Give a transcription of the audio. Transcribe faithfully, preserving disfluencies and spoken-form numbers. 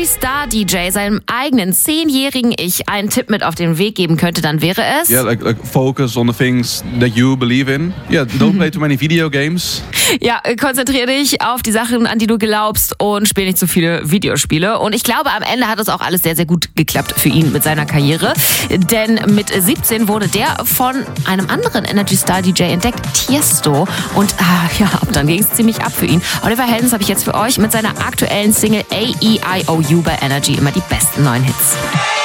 Star D J seinem eigenen zehnjährigen Ich einen Tipp mit auf den Weg geben könnte, dann wäre es... Yeah, like, like focus on the things that you believe in. Yeah, don't play too many video games. Ja, konzentriere dich auf die Sachen, an die du glaubst und spiel nicht zu viele Videospiele. Und ich glaube, am Ende hat es auch alles sehr, sehr gut geklappt für ihn mit seiner Karriere. Denn mit siebzehn wurde der von einem anderen Energy Star D J entdeckt, Tiesto. Und ah, ja, ab dann ging es ziemlich ab für ihn. Oliver Heldens habe ich jetzt für euch mit seiner aktuellen Single A E I O U bei Energy immer die besten neuen Hits.